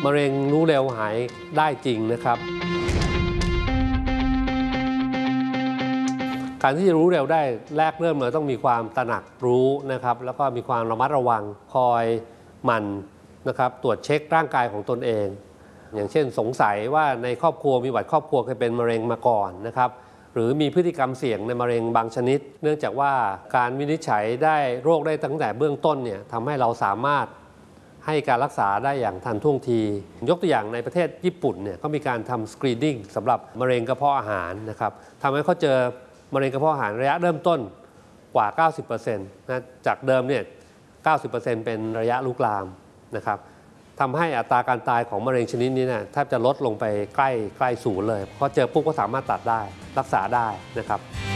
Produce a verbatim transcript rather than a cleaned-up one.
มะเร็งรู้เร็วหายได้จริงนะครับการที่จะรู้เร็วได้แรกเริ่มเราต้องมีความตระหนักรู้นะครับแล้วก็มีความระมัดระวังคอยหมั่นนะครับตรวจเช็คร่างกายของตนเองอย่างเช่นสงสัยว่าในครอบครัวมีประวัติครอบครัวเคยเป็นมะเร็งมาก่อนนะครับหรือมีพฤติกรรมเสี่ยงในมะเร็งบางชนิดเนื่องจากว่าการวินิจฉัยได้โรคได้ตั้งแต่เบื้องต้นเนี่ยทำให้เราสามารถให้การรักษาได้อย่างทันท่วงทียกตัวอย่างในประเทศญี่ปุ่นเนี่ยก็มีการทำสกรีนนิ่งสำหรับมะเร็งกระเพาะอาหารนะครับทำให้เขาเจอมะเร็งกระเพาะอาหารระยะเริ่มต้นกว่า เก้าสิบเปอร์เซ็นต์ นะจากเดิมเนี่ย เก้าสิบเปอร์เซ็นต์ เป็นระยะลุกลามนะครับทำให้อัตราการตายของมะเร็งชนิดนี้เนี่ยแทบจะลดลงไปใกล้ใกล้ศูนย์เลยเพราะเจอปุ๊บก็สามารถตัดได้รักษาได้นะครับ